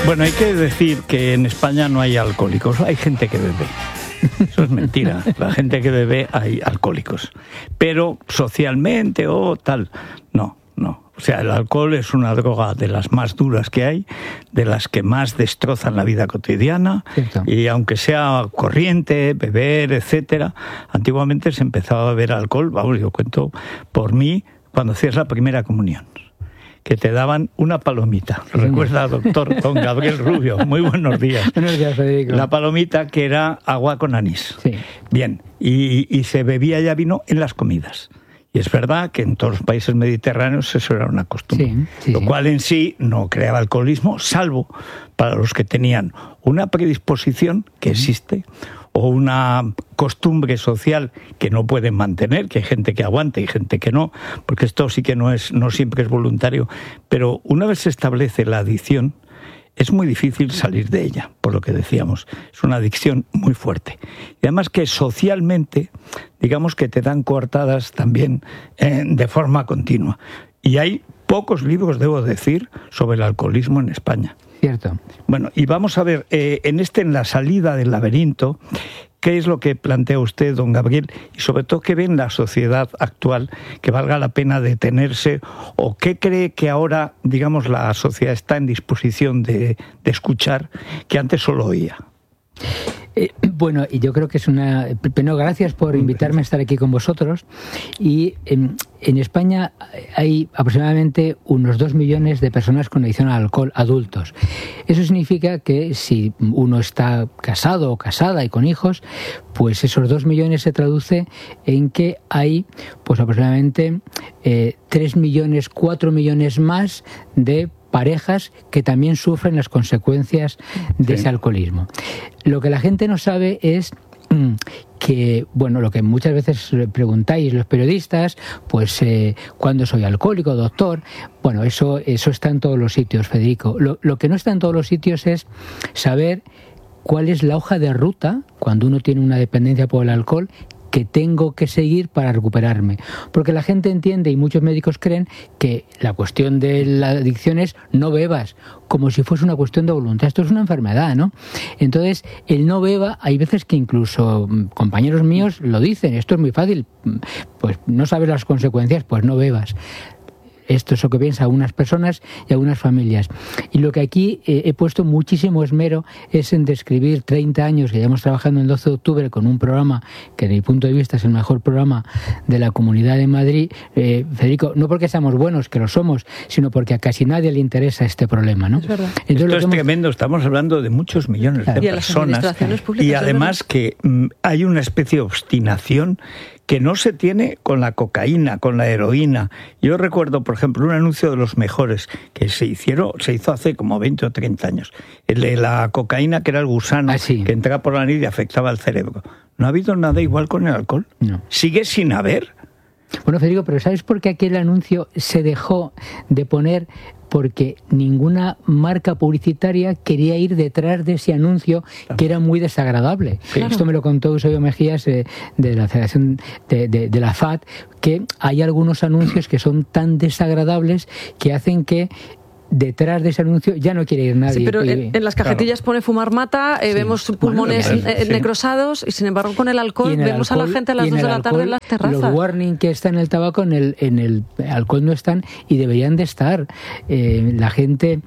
Bueno, hay que decir que en España no hay alcohólicos, hay gente que bebe. Eso es mentira. La gente que bebe hay alcohólicos. Pero socialmente o tal, no. O sea, el alcohol es una droga de las más duras que hay, de las que más destrozan la vida cotidiana. Cierto. Y aunque sea corriente, beber, etcétera, antiguamente se empezaba a beber alcohol, vamos, yo cuento por mí, cuando hacías la primera comunión, que te daban una palomita. Recuerda, doctor don Gabriel Rubio. Muy buenos días. Buenos días, Federico. La palomita que era agua con anís. Sí. Bien, y se bebía ya vino en las comidas. Y es verdad que en todos los países mediterráneos eso era una costumbre, lo cual en sí no creaba alcoholismo, salvo para los que tenían una predisposición, que existe, o una costumbre social que no pueden mantener, que hay gente que aguanta y gente que no, porque esto sí que no siempre es voluntario, pero una vez se establece la adicción, es muy difícil salir de ella, por lo que decíamos. Es una adicción muy fuerte. Y además que socialmente, digamos que te dan coartadas también de forma continua. Y hay pocos libros, debo decir, sobre el alcoholismo en España. Cierto. Bueno, y vamos a ver, en la salida del laberinto, ¿qué es lo que plantea usted, don Gabriel? Y sobre todo, ¿qué ve en la sociedad actual que valga la pena detenerse? ¿O qué cree que ahora, digamos, la sociedad está en disposición de escuchar, que antes solo oía? Bueno, y yo creo que es Bueno, gracias por invitarme a estar aquí con vosotros. Y en España hay aproximadamente unos 2 millones de personas con adicción al alcohol adultos. Eso significa que si uno está casado o casada y con hijos, pues esos 2 millones se traduce en que hay pues aproximadamente 3 millones, 4 millones más de parejas que también sufren las consecuencias de ese alcoholismo. Lo que la gente no sabe es que, bueno, lo que muchas veces preguntáis los periodistas, pues ¿cuándo soy alcohólico, doctor? Bueno, eso está en todos los sitios, Federico. Lo que no está en todos los sitios es saber cuál es la hoja de ruta cuando uno tiene una dependencia por el alcohol que tengo que seguir para recuperarme. Porque la gente entiende, y muchos médicos creen, que la cuestión de la adicción es no bebas, como si fuese una cuestión de voluntad. Esto es una enfermedad, ¿no? Entonces, el no beba, hay veces que incluso compañeros míos lo dicen, esto es muy fácil, pues no sabes las consecuencias, pues no bebas. Esto es lo que piensan algunas personas y algunas familias. Y lo que aquí he puesto muchísimo esmero es en describir 30 años que llevamos trabajando en 12 de octubre con un programa que, desde mi punto de vista, es el mejor programa de la Comunidad de Madrid. Federico, no porque seamos buenos, que lo somos, sino porque a casi nadie le interesa este problema, ¿no? Es verdad. Entonces, esto es tremendo. Estamos hablando de muchos millones de personas. Y además que hay una especie de obstinación que no se tiene con la cocaína, con la heroína. Yo recuerdo, por ejemplo, un anuncio de los mejores que se hizo hace como 20 o 30 años. El de la cocaína, que era el gusano que entraba por la nariz y afectaba al cerebro. ¿No ha habido nada igual con el alcohol? No. ¿Sigue sin haber? Bueno, Federico, pero ¿sabes por qué aquel anuncio se dejó de poner? Porque ninguna marca publicitaria quería ir detrás de ese anuncio, que era muy desagradable. Claro. Esto me lo contó Eusebio Mejías de la Federación de la FAD, que hay algunos anuncios que son tan desagradables que hacen que detrás de ese anuncio ya no quiere ir nadie. Sí, pero en las cajetillas pone fumar mata, vemos pulmones necrosados, y sin embargo con el alcohol vemos alcohol, a la gente a las 2 de la tarde en las terrazas. Los warning que está en el tabaco, en el alcohol no están, y deberían de estar. La gente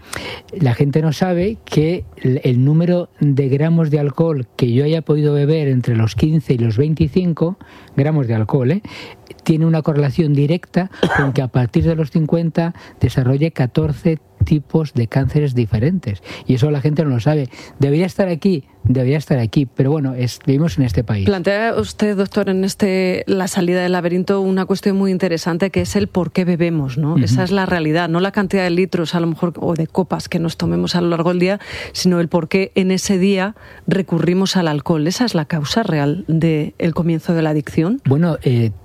no sabe que el número de gramos de alcohol que yo haya podido beber entre los 15 y los 25 gramos de alcohol, tiene una correlación directa con que a partir de los 50 desarrolle 14 tipos de cánceres diferentes. Y eso la gente no lo sabe. Debería estar aquí, pero bueno, vivimos en este país. Plantea usted, doctor, en la salida del laberinto, una cuestión muy interesante, que es el por qué bebemos, ¿no? Uh-huh. Esa es la realidad, no la cantidad de litros a lo mejor o de copas que nos tomemos a lo largo del día, sino el por qué en ese día recurrimos al alcohol. ¿Esa es la causa real del comienzo de la adicción? Bueno,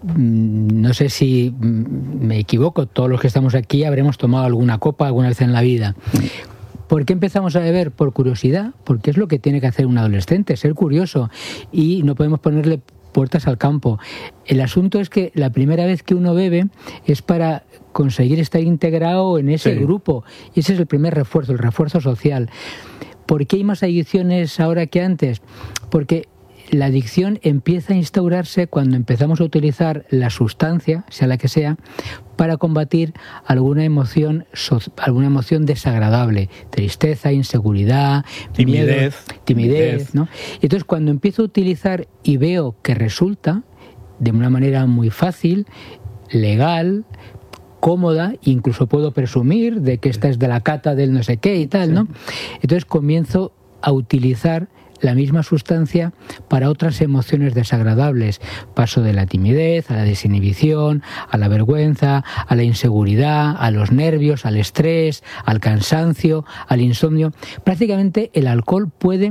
no sé si me equivoco, todos los que estamos aquí habremos tomado alguna copa alguna vez en la vida. ¿Por qué empezamos a beber? Por curiosidad, porque es lo que tiene que hacer un adolescente, ser curioso, y no podemos ponerle puertas al campo. El asunto es que la primera vez que uno bebe es para conseguir estar integrado en ese grupo. Y ese es el primer refuerzo, el refuerzo social. ¿Por qué hay más adicciones ahora que antes? Porque la adicción empieza a instaurarse cuando empezamos a utilizar la sustancia, sea la que sea, para combatir alguna emoción desagradable, tristeza, inseguridad, timidez, ¿no? Y entonces cuando empiezo a utilizar y veo que resulta de una manera muy fácil, legal, cómoda, incluso puedo presumir de que esta es de la cata del no sé qué y tal, ¿no? Entonces comienzo a utilizar la misma sustancia para otras emociones desagradables. Paso de la timidez a la desinhibición, a la vergüenza, a la inseguridad, a los nervios, al estrés, al cansancio, al insomnio. Prácticamente el alcohol puede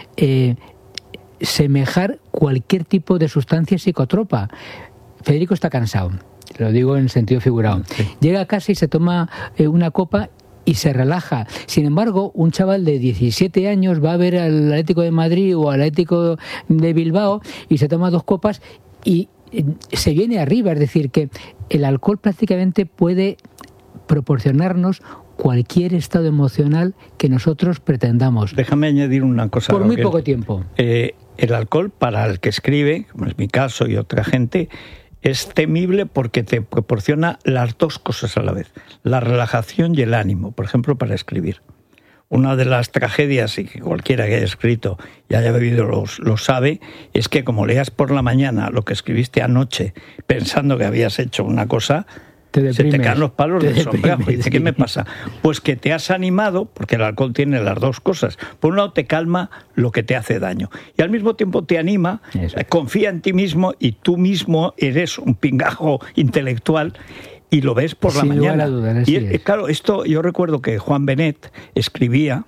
semejar cualquier tipo de sustancia psicotropa. Federico está cansado, lo digo en sentido figurado. Llega a casa y se toma una copa y se relaja. Sin embargo, un chaval de 17 años va a ver al Atlético de Madrid o al Atlético de Bilbao y se toma 2 copas y se viene arriba. Es decir, que el alcohol prácticamente puede proporcionarnos cualquier estado emocional que nosotros pretendamos. Déjame añadir una cosa. Por muy poco tiempo. El alcohol, para el que escribe, como es mi caso y otra gente, es temible porque te proporciona las 2 cosas a la vez, la relajación y el ánimo, por ejemplo, para escribir. Una de las tragedias, y que cualquiera que haya escrito y haya bebido lo sabe, es que como leas por la mañana lo que escribiste anoche pensando que habías hecho una cosa, se te caen los palos del sombrero. Dice, ¿qué me pasa? Pues que te has animado, porque el alcohol tiene las 2 cosas. Por un lado te calma lo que te hace daño y al mismo tiempo te anima, confía en ti mismo y tú mismo eres un pingajo intelectual y lo ves por la mañana. Y claro, esto yo recuerdo que Juan Benet escribía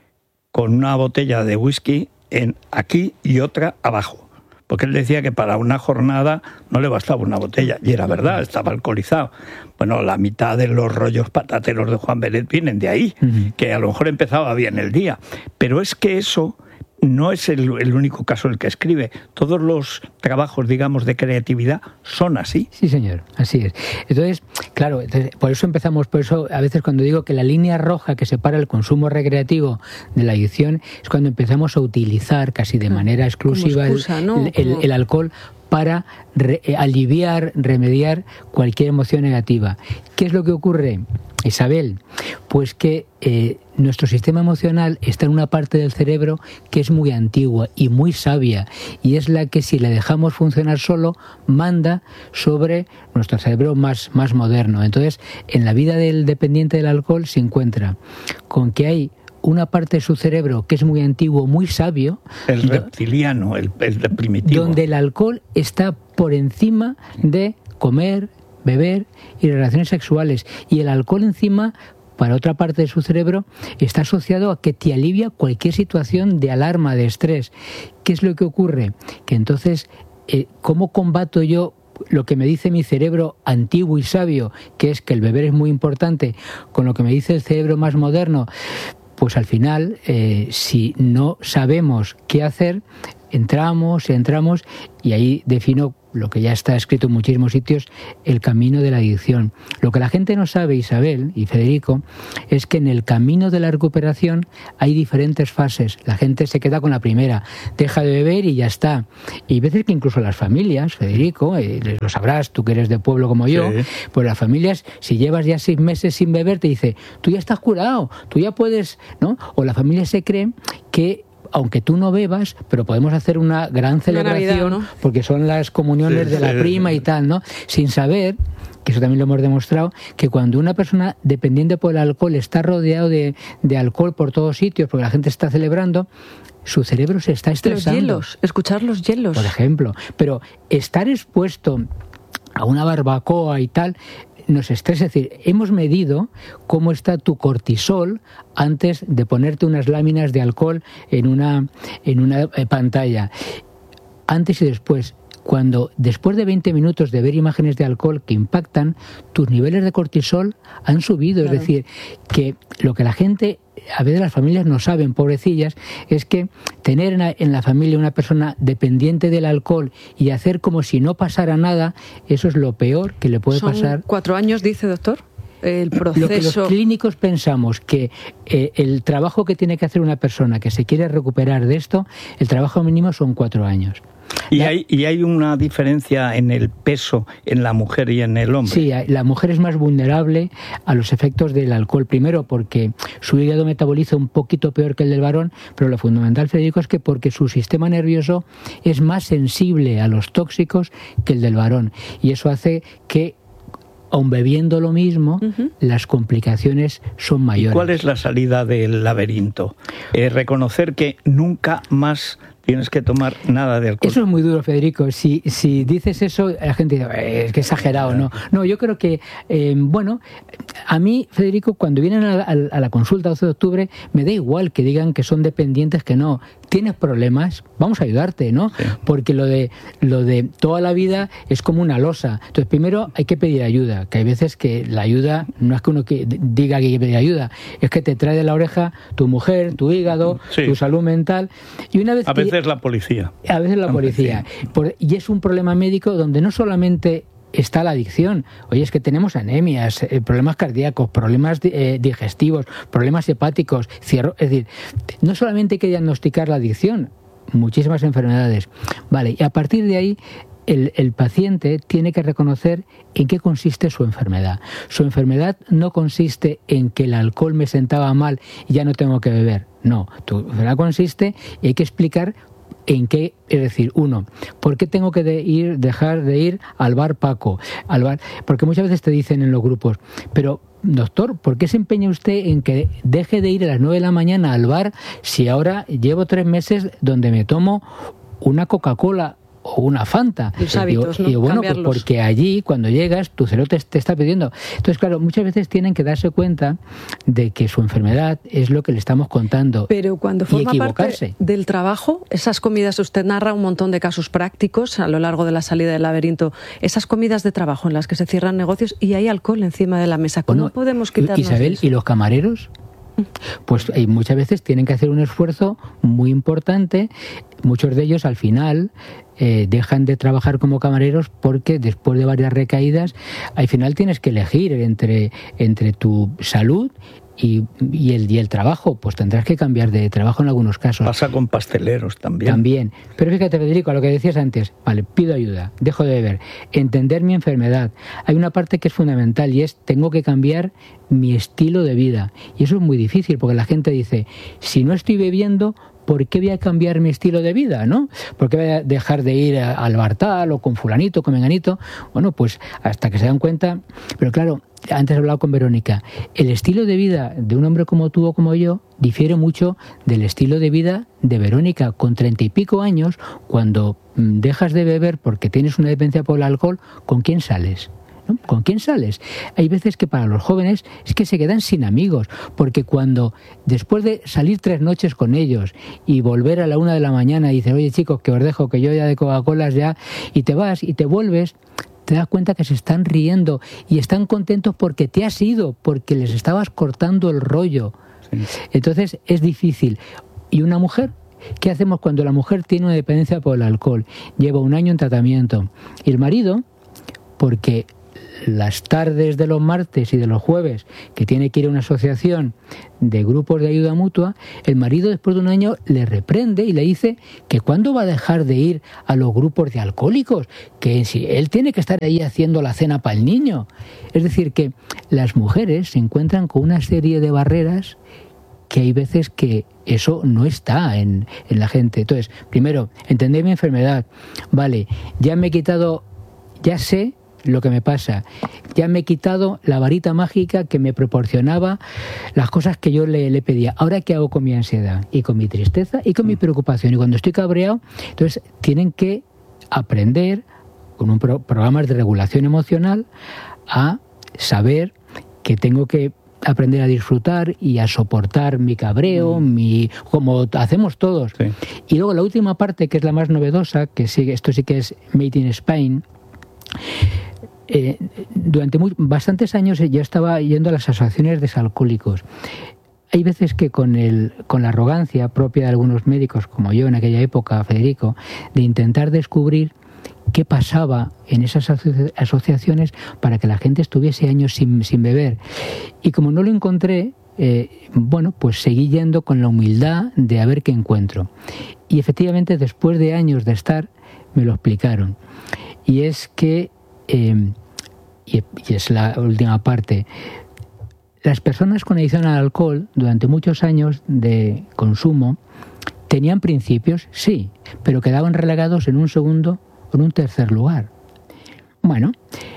con una botella de whisky aquí y otra abajo. Porque él decía que para una jornada no le bastaba una botella. Y era verdad, estaba alcoholizado. Bueno, la mitad de los rollos patateros de Juan Benet vienen de ahí, que a lo mejor empezaba bien el día. Pero es que eso no es el único caso en el que escribe. Todos los trabajos, digamos, de creatividad son así. Sí, señor, así es. Entonces, claro, por eso a veces cuando digo que la línea roja que separa el consumo recreativo de la adicción es cuando empezamos a utilizar casi de manera exclusiva el alcohol para aliviar, remediar cualquier emoción negativa. ¿Qué es lo que ocurre, Isabel? Pues que nuestro sistema emocional está en una parte del cerebro que es muy antigua y muy sabia, y es la que, si la dejamos funcionar solo, manda sobre nuestro cerebro más moderno. Entonces, en la vida del dependiente del alcohol se encuentra con que hay una parte de su cerebro que es muy antiguo, muy sabio, el reptiliano, el primitivo, donde el alcohol está por encima de comer, beber y relaciones sexuales, y el alcohol encima, para otra parte de su cerebro, está asociado a que te alivia cualquier situación de alarma, de estrés. ¿Qué es lo que ocurre? Que entonces, ¿cómo combato yo lo que me dice mi cerebro antiguo y sabio, que es que el beber es muy importante, con lo que me dice el cerebro más moderno? Pues al final, si no sabemos qué hacer, entramos y ahí defino lo que ya está escrito en muchísimos sitios, el camino de la adicción. Lo que la gente no sabe, Isabel y Federico, es que en el camino de la recuperación hay diferentes fases. La gente se queda con la primera, deja de beber y ya está. Y hay veces que incluso las familias, Federico, lo sabrás, tú que eres de pueblo como yo, pues las familias, si llevas ya 6 meses sin beber, te dice, tú ya estás curado, tú ya puedes, ¿no? O la familia se cree que aunque tú no bebas, pero podemos hacer una gran celebración, Navidad, ¿no? Porque son las comuniones de la prima y tal, ¿no? Sin saber, que eso también lo hemos demostrado, que cuando una persona dependiente por el alcohol está rodeado de alcohol por todos sitios, porque la gente está celebrando, su cerebro se está estresando. Los hielos, escuchar los hielos. Por ejemplo, pero estar expuesto a una barbacoa y tal nos estresa. Es decir, hemos medido cómo está tu cortisol antes de ponerte unas láminas de alcohol en una pantalla. Antes y después. Cuando después de 20 minutos de ver imágenes de alcohol que impactan, tus niveles de cortisol han subido. Claro. Es decir, que lo que la gente a veces las familias no saben, pobrecillas, es que tener en la familia una persona dependiente del alcohol y hacer como si no pasara nada, eso es lo peor que le puede pasar. 4 años, dice, doctor, el proceso. Lo que los clínicos pensamos que el trabajo que tiene que hacer una persona que se quiere recuperar de esto, el trabajo mínimo son 4 años. ¿Y hay una diferencia en el peso en la mujer y en el hombre? Sí, la mujer es más vulnerable a los efectos del alcohol. Primero porque su hígado metaboliza un poquito peor que el del varón, pero lo fundamental, Federico, es que porque su sistema nervioso es más sensible a los tóxicos que el del varón. Y eso hace que, aun bebiendo lo mismo, las complicaciones son mayores. ¿Y cuál es la salida del laberinto? Reconocer que nunca más tienes que tomar nada de alcohol. Eso es muy duro, Federico. Si dices eso, la gente dice, es que exagerado, ¿no? No, yo creo que, bueno, a mí, Federico, cuando vienen a la consulta 12 de octubre, me da igual que digan que son dependientes, que no. Tienes problemas, vamos a ayudarte, ¿no? Sí. Porque lo de toda la vida es como una losa. Entonces, primero hay que pedir ayuda, que hay veces que la ayuda no es que uno diga que hay que pedir ayuda, es que te trae de la oreja tu mujer, tu hígado, tu salud mental. Y una vez a veces la policía. A veces la policía. Y es un problema médico donde no solamente está la adicción. Oye, es que tenemos anemias, problemas cardíacos, problemas digestivos, problemas hepáticos, es decir, no solamente hay que diagnosticar la adicción, muchísimas enfermedades. Vale, y a partir de ahí el paciente tiene que reconocer en qué consiste su enfermedad. Su enfermedad no consiste en que el alcohol me sentaba mal y ya no tengo que beber. No, tu enfermedad consiste y hay que explicar en qué, es decir, uno, ¿por qué tengo que dejar de ir al bar Paco? Porque muchas veces te dicen en los grupos, pero doctor, ¿por qué se empeña usted en que deje de ir a las 9 de la mañana al bar si ahora llevo 3 meses donde me tomo una Coca-Cola o una Fanta? Los hábitos, y bueno, pues porque allí cuando llegas tu cerebro te está pidiendo. Entonces, claro, muchas veces tienen que darse cuenta de que su enfermedad es lo que le estamos contando. Pero cuando forma parte del trabajo, esas comidas, usted narra un montón de casos prácticos a lo largo de la salida del laberinto, esas comidas de trabajo en las que se cierran negocios y hay alcohol encima de la mesa. ¿Cómo podemos quitarnos Isabel, eso? ¿Y los camareros? Pues muchas veces tienen que hacer un esfuerzo muy importante. Muchos de ellos al final dejan de trabajar como camareros porque después de varias recaídas al final tienes que elegir entre tu salud y el trabajo, pues tendrás que cambiar de trabajo en algunos casos. Pasa con pasteleros también. Pero fíjate, Federico, a lo que decías antes, vale, pido ayuda, dejo de beber, entender mi enfermedad. Hay una parte que es fundamental y es, tengo que cambiar mi estilo de vida. Y eso es muy difícil porque la gente dice, si no estoy bebiendo, ¿por qué voy a cambiar mi estilo de vida, no? ¿Por qué voy a dejar de ir al bar tal o con fulanito, con menganito? Bueno, pues hasta que se dan cuenta. Pero claro, antes he hablado con Verónica, el estilo de vida de un hombre como tú o como yo difiere mucho del estilo de vida de Verónica. Con 30 y pico años, cuando dejas de beber porque tienes una dependencia por el alcohol, ¿con quién sales? ¿No? ¿Con quién sales? Hay veces que para los jóvenes es que se quedan sin amigos, porque cuando después de salir 3 noches con ellos y volver a la 1 de la mañana y dices, oye chicos, que os dejo, que yo ya de Coca-Colas ya, y te vas y te vuelves, te das cuenta que se están riendo y están contentos porque te has ido, porque les estabas cortando el rollo. Sí. Entonces es difícil. ¿Y una mujer? ¿Qué hacemos cuando la mujer tiene una dependencia por el alcohol? Lleva 1 año en tratamiento. Y el marido, porque las tardes de los martes y de los jueves, que tiene que ir a una asociación de grupos de ayuda mutua, el marido después de 1 año le reprende y le dice que cuándo va a dejar de ir a los grupos de alcohólicos, que si él tiene que estar ahí haciendo la cena para el niño. Es decir, que las mujeres se encuentran con una serie de barreras que hay veces que eso no está en la gente. Entonces, primero, entender mi enfermedad. Vale, ya me he quitado, ya sé lo que me pasa, ya me he quitado la varita mágica que me proporcionaba las cosas que yo le pedía. Ahora, ¿qué hago con mi ansiedad? Y con mi tristeza y con mi preocupación. Y cuando estoy cabreado, entonces tienen que aprender con programas de regulación emocional a saber que tengo que aprender a disfrutar y a soportar mi cabreo, como hacemos todos. Sí. Y luego la última parte, que es la más novedosa, que sigue, esto sí que es Made in Spain. Durante bastantes años yo estaba yendo a las asociaciones de alcohólicos. hay veces que con la arrogancia propia de algunos médicos, como yo en aquella época, Federico, de intentar descubrir qué pasaba en esas asociaciones para que la gente estuviese años sin beber. Y como no lo encontré, pues seguí yendo con la humildad de a ver qué encuentro. Y efectivamente, después de años de estar, me lo explicaron. Y es que, y es la última parte, las personas con adicción al alcohol, durante muchos años de consumo, tenían principios, sí, pero quedaban relegados en un segundo o en un tercer lugar. Bueno,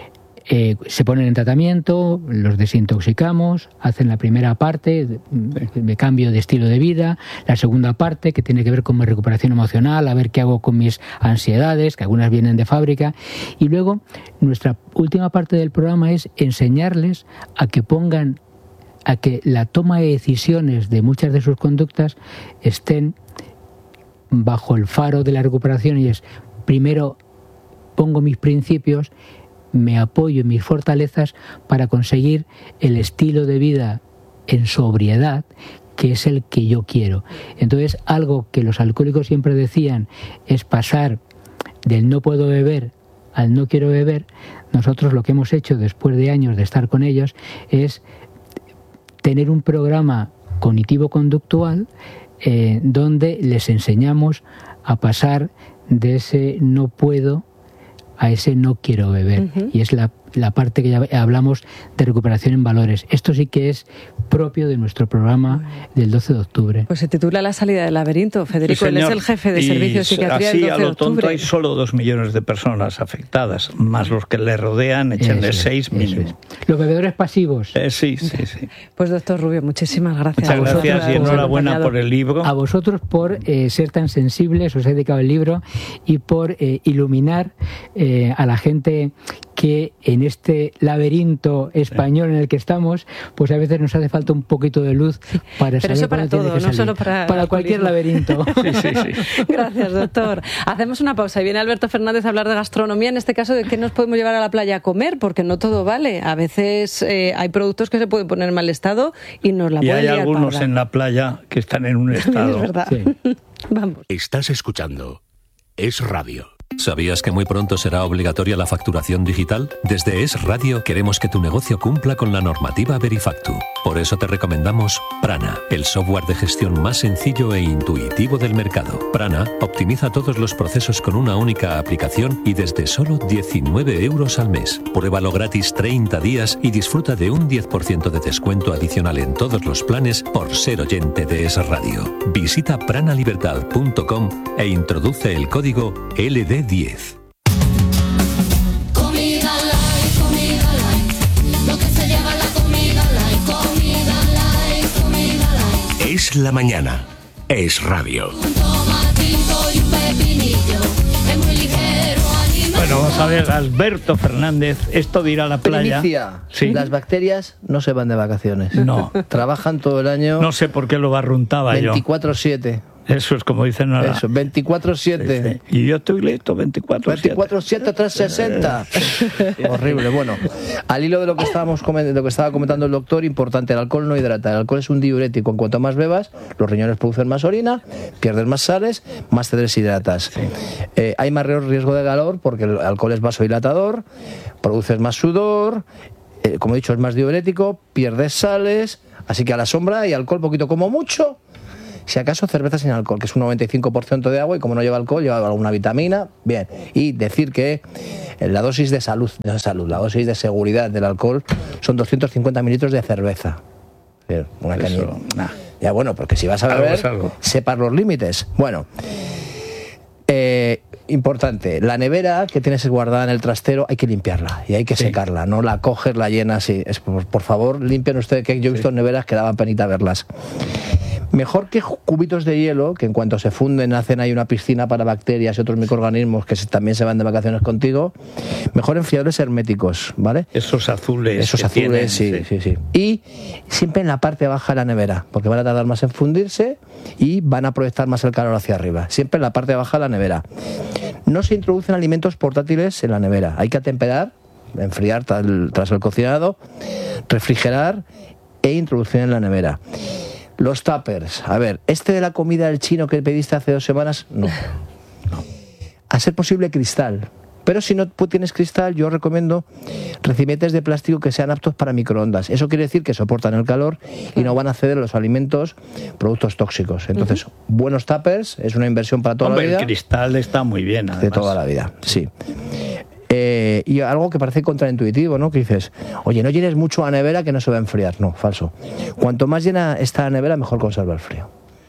se ponen en tratamiento, los desintoxicamos, hacen la primera parte de cambio de estilo de vida, la segunda parte que tiene que ver con mi recuperación emocional, a ver qué hago con mis ansiedades, que algunas vienen de fábrica, y luego nuestra última parte del programa es enseñarles a que la toma de decisiones de muchas de sus conductas estén bajo el faro de la recuperación, y es, primero pongo mis principios, me apoyo en mis fortalezas para conseguir el estilo de vida en sobriedad, que es el que yo quiero. Entonces, algo que los alcohólicos siempre decían es pasar del no puedo beber al no quiero beber. Nosotros lo que hemos hecho después de años de estar con ellos es tener un programa cognitivo-conductual donde les enseñamos a pasar de ese no puedo a ese no quiero beber. Uh-huh. Y es la parte que ya hablamos de recuperación en valores. Esto sí que es propio de nuestro programa del 12 de octubre. Pues se titula La salida del laberinto. Federico, sí, él es el jefe de servicio de psiquiatría del 12 de octubre. Así a lo tonto hay solo 2 millones de personas afectadas, más los que le rodean, échenle 6 mínimo. Los bebedores pasivos. Sí. Pues doctor Rubio, muchísimas gracias. Muchas gracias y enhorabuena por el libro. A vosotros por ser tan sensibles, os he dedicado el libro, y por iluminar a la gente que en este laberinto español en el que estamos, pues a veces nos hace falta un poquito de luz para saber. Pero eso para todo, no solo para cualquier laberinto. Sí. Gracias, doctor. Hacemos una pausa y viene Alberto Fernández a hablar de gastronomía, en este caso de qué nos podemos llevar a la playa a comer, porque no todo vale. A veces hay productos que se pueden poner en mal estado y nos la pueden liar. Y hay algunos en la playa que están en un estado. Es verdad. Sí. Vamos. Estás escuchando Es Radio. ¿Sabías que muy pronto será obligatoria la facturación digital? Desde Es Radio queremos que tu negocio cumpla con la normativa Verifactu. Por eso te recomendamos Prana, el software de gestión más sencillo e intuitivo del mercado. Prana optimiza todos los procesos con una única aplicación y desde solo 19 € al mes. Pruébalo gratis 30 días y disfruta de un 10% de descuento adicional en todos los planes por ser oyente de Es Radio. Visita pranalibertad.com e introduce el código LD10. Comida light, lo que se lleva la comida light, comida light. Es la mañana, Es Radio. Un tomatito y un pepinillo, es muy ligero, animal. Bueno, vamos a ver, Alberto Fernández, esto de ir a la playa. Primicia, ¿Sí? Las bacterias no se van de vacaciones. No. Trabajan todo el año. No sé por qué lo barruntaba 24/7. Eso es como dicen ahora. Eso, 24/7. Sí. Y yo estoy listo 24/7. 24/7, 360. Horrible. Bueno, al hilo de lo que estaba comentando el doctor, importante, el alcohol no hidrata. El alcohol es un diurético. En cuanto más bebas, los riñones producen más orina, pierdes más sales, más te deshidratas. Sí. Hay más riesgo de calor porque el alcohol es vasodilatador, produces más sudor, como he dicho, es más diurético, pierdes sales, así que a la sombra y alcohol poquito como mucho. Si acaso cerveza sin alcohol, que es un 95% de agua, y como no lleva alcohol, lleva alguna vitamina. Bien, y decir que la dosis de salud, la dosis de seguridad del alcohol son 250 mililitros de cerveza. Una cañita. Ya bueno, porque si vas a beber, sepas los límites. Bueno, importante, la nevera que tienes guardada en el trastero hay que limpiarla y hay que secarla, no la coges, la llenas y por favor, limpien ustedes, que yo he visto neveras que daban penita verlas. Mejor que cubitos de hielo, que en cuanto se funden hacen ahí una piscina para bacterias y otros microorganismos que también se van de vacaciones contigo. Mejor enfriadores herméticos, ¿vale? Esos azules. Tienen, sí. Y siempre en la parte baja de la nevera, porque van a tardar más en fundirse y van a proyectar más el calor hacia arriba. Siempre en la parte baja de la nevera. No se introducen alimentos portátiles en la nevera. Hay que atemperar, enfriar tras el cocinado, refrigerar e introducir en la nevera. Los tuppers. A ver, de la comida del chino que pediste hace 2 semanas, no. A ser posible, cristal. Pero si no tienes cristal, yo recomiendo recipientes de plástico que sean aptos para microondas. Eso quiere decir que soportan el calor y no van a ceder a los alimentos productos tóxicos. Entonces, buenos tuppers es una inversión para toda la vida. El cristal está muy bien, además. De toda la vida, sí. Y algo que parece contraintuitivo, ¿no? Que dices, oye, no llenes mucho la nevera que no se va a enfriar. No, falso. Cuanto más llena está la nevera, mejor conserva el frío.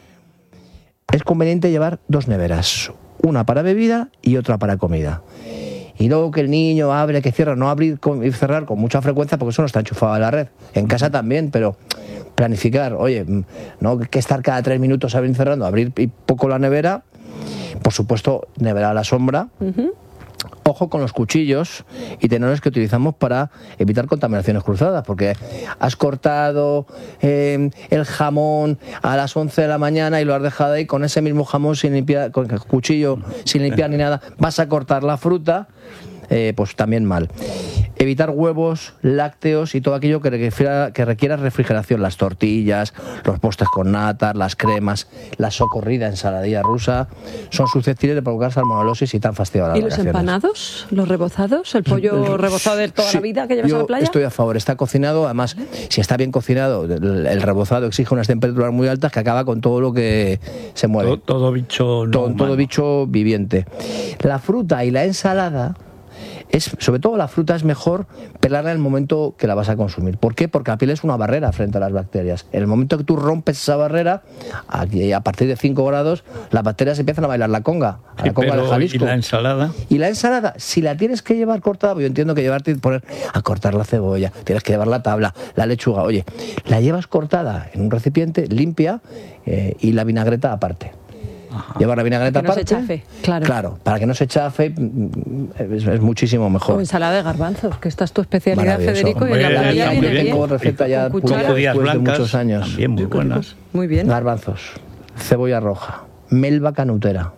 Es conveniente llevar 2 neveras, una para bebida y otra para comida. Y luego que el niño abre, que cierra, no abrir y cerrar con mucha frecuencia porque eso no está enchufado a la red. En casa también, pero planificar, oye, no que estar cada 3 minutos abriendo y cerrando, abrir poco la nevera, por supuesto, nevera a la sombra. Ojo con los cuchillos y tenedores que utilizamos para evitar contaminaciones cruzadas, porque has cortado el jamón a las 11 de la mañana y lo has dejado ahí con ese mismo jamón sin limpiar, con el cuchillo sin limpiar ni nada, vas a cortar la fruta, pues también mal. Evitar huevos, lácteos y todo aquello que requiera refrigeración, las tortillas, los postres con natas, las cremas, la socorrida ensaladilla rusa, son susceptibles de provocar salmonelosis y tan fastidiosas. ¿Y los empanados, los rebozados, el pollo rebozado de toda la vida que llevas a la playa? Estoy a favor, está cocinado, además, si está bien cocinado, el rebozado exige unas temperaturas muy altas que acaba con todo lo que se mueve. Todo bicho no humano. Todo bicho viviente. La fruta y la ensalada, sobre todo la fruta, es mejor pelarla en el momento que la vas a consumir. ¿Por qué? Porque la piel es una barrera frente a las bacterias. En el momento que tú rompes esa barrera, a partir de 5 grados, las bacterias empiezan a bailar la conga, la conga del Jalisco. ¿Y la ensalada? Y la ensalada, si la tienes que llevar cortada, yo entiendo que llevarte a cortar la cebolla, tienes que llevar la tabla, la lechuga, oye, la llevas cortada en un recipiente, limpia, y la vinagreta aparte. Llevar la vinagreta aparte. Para que no se chafe, claro, para que no se chafe es muchísimo mejor. O ensalada de garbanzos, que esta es tu especialidad, Federico, y en la playa viene bien. Tengo receta ya después de muchos años. También muy buenas. Muy bien. Garbanzos, cebolla roja, melva canutera,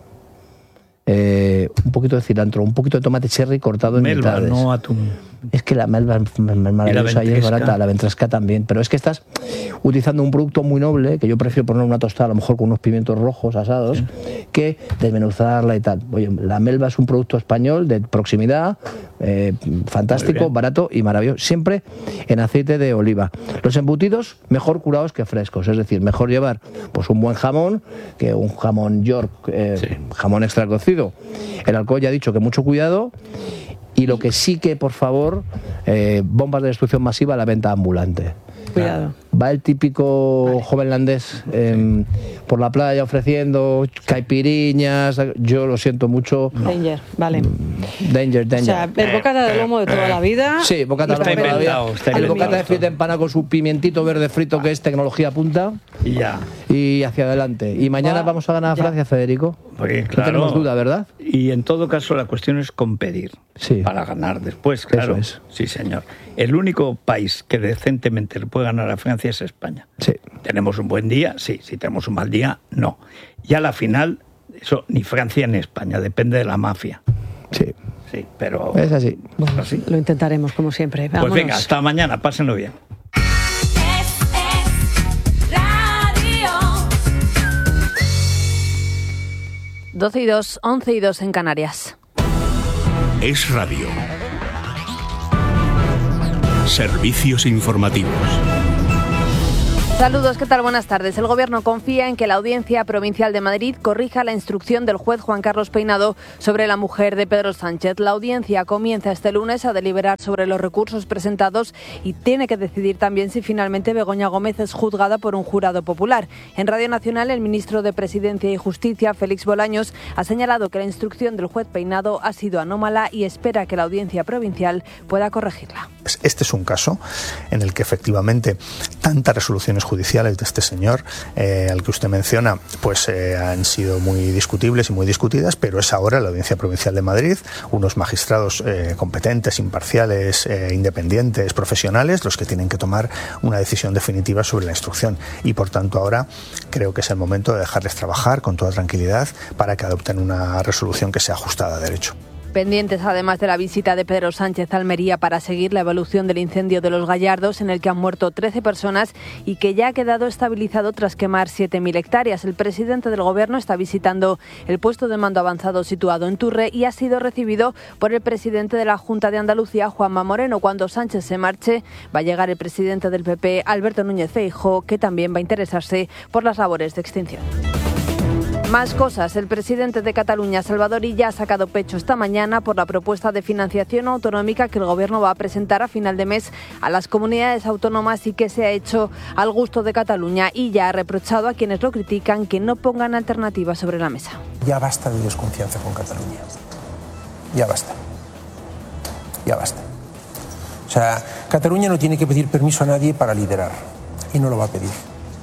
un poquito de cilantro, un poquito de tomate cherry cortado en mitades. No atún. Es que la melva es maravillosa y es barata, la ventresca también, pero es que estás utilizando un producto muy noble, que yo prefiero poner una tostada a lo mejor con unos pimientos rojos asados, que desmenuzarla y tal. Oye, la melva es un producto español de proximidad, fantástico, barato y maravilloso, siempre en aceite de oliva. Los embutidos mejor curados que frescos, es decir, mejor llevar pues un buen jamón que un jamón York, jamón extra cocido. El alcohol ya he dicho que mucho cuidado. Y lo que sí que, por favor, bombas de destrucción masiva a la venta ambulante. Cuidado. Va el típico joven landés por la playa ofreciendo caipiriñas. Yo lo siento mucho. Danger, vale. Danger. O sea, el bocata de lomo de toda la vida. Sí, bocata de lomo de toda la vida. El bocata de filete empanado con su pimientito verde frito, que es tecnología punta. Y ya. Y hacia adelante. Y mañana vamos a ganar a Francia, Federico. Porque, claro, no tenemos duda, ¿verdad? Y en todo caso la cuestión es competir para ganar después, claro. Eso es. Sí, señor. El único país que decentemente le puede ganar a Francia es España. Sí. ¿Tenemos un buen día? Sí. Si tenemos un mal día, no. Y a la final, eso ni Francia ni España, depende de la mafia. Sí. Sí, pero... Es así. Bueno, lo intentaremos, como siempre. Vámonos. Pues venga, hasta mañana, pásenlo bien. 12:02, 11:02 en Canarias. Es Radio. Servicios informativos. Saludos, ¿qué tal? Buenas tardes. El Gobierno confía en que la Audiencia Provincial de Madrid corrija la instrucción del juez Juan Carlos Peinado sobre la mujer de Pedro Sánchez. La audiencia comienza este lunes a deliberar sobre los recursos presentados y tiene que decidir también si finalmente Begoña Gómez es juzgada por un jurado popular. En Radio Nacional, el ministro de Presidencia y Justicia, Félix Bolaños, ha señalado que la instrucción del juez Peinado ha sido anómala y espera que la Audiencia Provincial pueda corregirla. Este es un caso en el que efectivamente tantas resoluciones judiciales de este señor al que usted menciona pues han sido muy discutibles y muy discutidas, pero es ahora la Audiencia Provincial de Madrid, unos magistrados competentes, imparciales, independientes, profesionales, los que tienen que tomar una decisión definitiva sobre la instrucción, y por tanto ahora creo que es el momento de dejarles trabajar con toda tranquilidad para que adopten una resolución que sea ajustada a derecho. Pendientes además de la visita de Pedro Sánchez a Almería para seguir la evolución del incendio de Los Gallardos, en el que han muerto 13 personas y que ya ha quedado estabilizado tras quemar 7.000 hectáreas. El presidente del Gobierno está visitando el puesto de mando avanzado situado en Turre y ha sido recibido por el presidente de la Junta de Andalucía, Juanma Moreno. Cuando Sánchez se marche, va a llegar el presidente del PP, Alberto Núñez Feijóo, que también va a interesarse por las labores de extinción. Más cosas. El presidente de Cataluña, Salvador Illa, ha sacado pecho esta mañana por la propuesta de financiación autonómica que el Gobierno va a presentar a final de mes a las comunidades autónomas y que se ha hecho al gusto de Cataluña. Illa ha reprochado a quienes lo critican que no pongan alternativas sobre la mesa. Ya basta de desconfianza con Cataluña. Ya basta. Ya basta. O sea, Cataluña no tiene que pedir permiso a nadie para liderar. Y no lo va a pedir.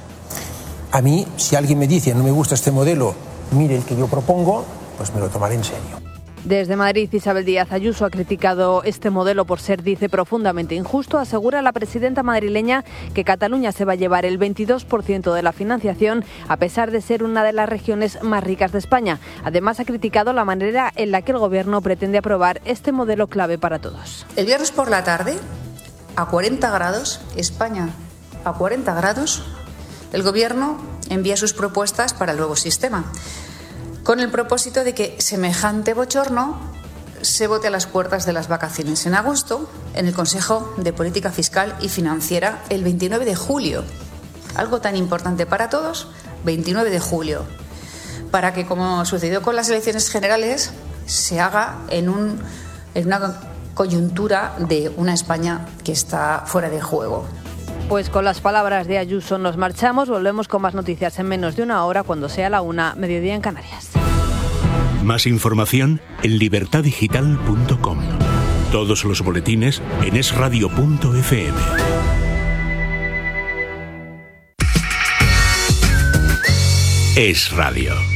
A mí, si alguien me dice no me gusta este modelo, mire el que yo propongo, pues me lo tomaré en serio. Desde Madrid, Isabel Díaz Ayuso ha criticado este modelo por ser, dice, profundamente injusto. Asegura la presidenta madrileña que Cataluña se va a llevar el 22% de la financiación, a pesar de ser una de las regiones más ricas de España. Además, ha criticado la manera en la que el Gobierno pretende aprobar este modelo clave para todos. El viernes por la tarde, a 40 grados, España a 40 grados, el Gobierno envía sus propuestas para el nuevo sistema, con el propósito de que semejante bochorno se vote a las puertas de las vacaciones en agosto en el Consejo de Política Fiscal y Financiera el 29 de julio. Algo tan importante para todos, 29 de julio, para que, como sucedió con las elecciones generales, se haga en una coyuntura de una España que está fuera de juego. Pues con las palabras de Ayuso nos marchamos. Volvemos con más noticias en menos de una hora, cuando sea la 1, mediodía en Canarias. Más información en libertadigital.com. Todos los boletines en esradio.fm. Es Radio.